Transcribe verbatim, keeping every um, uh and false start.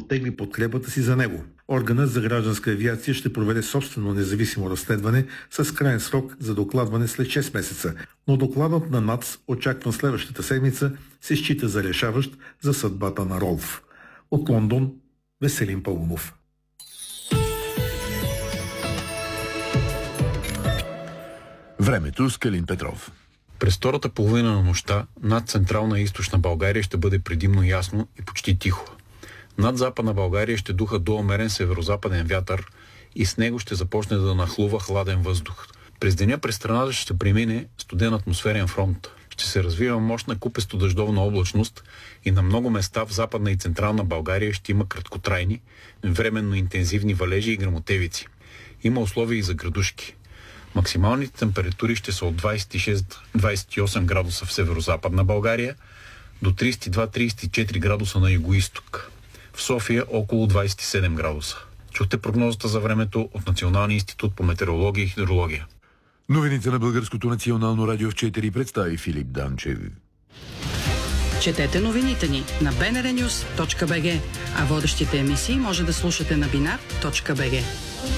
оттегли подкрепата си за него. Органът за гражданска авиация ще проведе собствено независимо разследване с крайен срок за докладване след шест месеца, но докладът на НАЦ, очакван следващата седмица, се счита за решаващ за съдбата на Ролф. От Лондон, Веселин Паунов. Времето с Калин Петров. През втората половина на нощта над Централна и Източна България ще бъде предимно ясно и почти тихо. Над Западна България ще духа до умерен северозападен вятър и с него ще започне да нахлува хладен въздух. През деня през страната ще премине студен атмосферен фронт. Ще се развива мощна купесто-дъждовна облачност и на много места в Западна и Централна България ще има краткотрайни, временно интензивни валежи и гръмотевици. Има условия и за градушки. Максималните температури ще са от двадесет и шест до двадесет и осем градуса в северо-западна България до тридесет и два до тридесет и четири градуса на югоизток. В София около двадесет и седем градуса. Чухте прогнозата за времето от Националния институт по метеорология и хидрология. Новините на Българското национално радио в четири представи Филип Данчев. Четете новините ни на би ен ар нюс точка би джи, а водещите емисии може да слушате на бинар точка би джи.